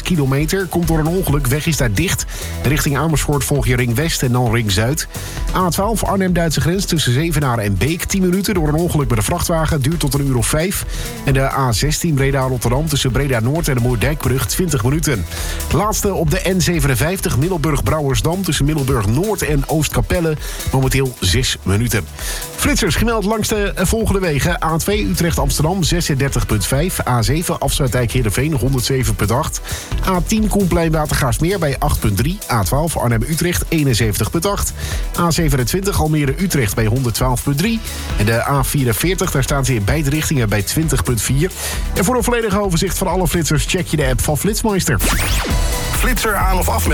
kilometer. Komt door een ongeluk, weg is daar dicht. Richting Amersfoort volg je Ring West en dan Ring Zuid. A12 Arnhem-Duitse grens tussen Zevenaar en Beek. 10 minuten door een ongeluk met een vrachtwagen. Duurt tot een uur of 5. En de A16 Breda-Rotterdam tussen Breda-Noord en de Moerdijkbrug 20 minuten. Laatste op de N57 Middelburg-Brouwersdam tussen Middelburg-Noord en Oostkapelle. Momenteel 6 minuten. Flitsers gemeld langs de volgende wegen. A2 Utrecht-Amsterdam 36,5. A7 Afsluitdijk Heerenveen 107,8. A10 Koenplein Watergraafsmeer bij 8,3. A12 Arnhem-Utrecht 71,8. A27 Almere-Utrecht bij 112,3. En de A44, daar staan ze in beide richtingen bij 20,4. En voor een volledig overzicht van alle flitsers check je de app van Flitsmeister. Flitser aan of afmelden